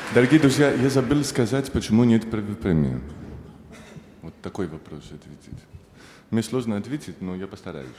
Дорогие друзья, я забыл сказать, почему нет первой премии. Вот такой вопрос ответить. Мне сложно ответить, но я постараюсь.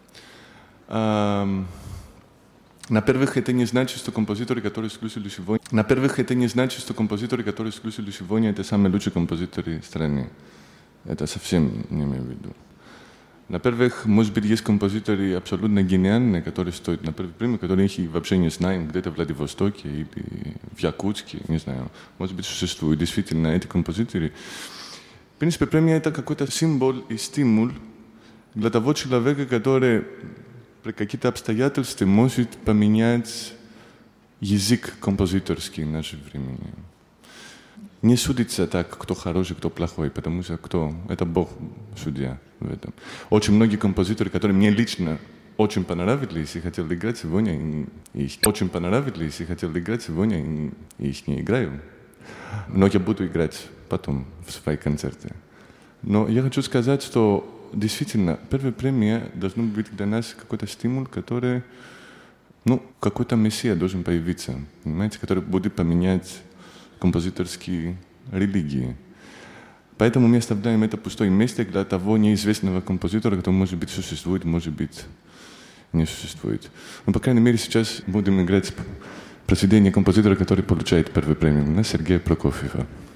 Во-первых, это не значит, что композиторы, которые слушали сегодня... Во-первых, это не значит, что композиторы, которые слушали сегодня, это самые лучшие композиторы страны. Это совсем не имею в виду. Во-первых, может быть, есть композиторы абсолютно гениальные, которые стоят на первой премии, которые их вообще не знаем, где-то в Владивостоке или в Якутске, не знаю. Может быть, существуют действительно эти композиторы. В принципе, премия — это какой-то символ и стимул для того человека, который при каких-то обстоятельствах может поменять язык композиторский в наше время. Не судится так, кто хороший, кто плохой, потому что это Бог судья в этом. Очень многие композиторы, которые мне лично очень понравились и хотел играть сегодня, очень понравились и хотел играть сегодня, и их не играю. Но я буду играть потом в свои концерты. Но я хочу сказать, что действительно первая премия должна быть для нас какой-то стимул, который, какой-то мессия должен появиться, понимаете, который будет поменять композиторские религии. Поэтому мы оставляем это пустое место для того неизвестного композитора, который, может быть, существует, может быть, не существует. Но, по крайней мере, сейчас будем играть произведение композитора, который получает первую премию, Сергея Прокофьева.